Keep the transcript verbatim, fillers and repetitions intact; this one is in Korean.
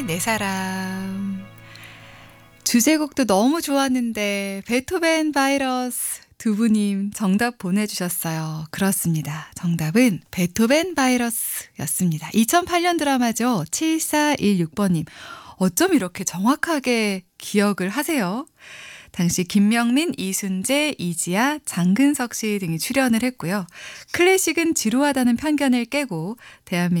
내 사람. 주제곡도 너무 좋았는데 베토벤 바이러스 두부님 정답 보내주셨어요. 그렇습니다. 정답은 베토벤 바이러스였습니다. 이천팔 년 드라마죠. 칠사일육 번님. 어쩜 이렇게 정확하게 기억을 하세요? 당시 김명민, 이순재, 이지아, 장근석 씨 등이 출연을 했고요. 클래식은 지루하다는 편견을 깨고 대한민국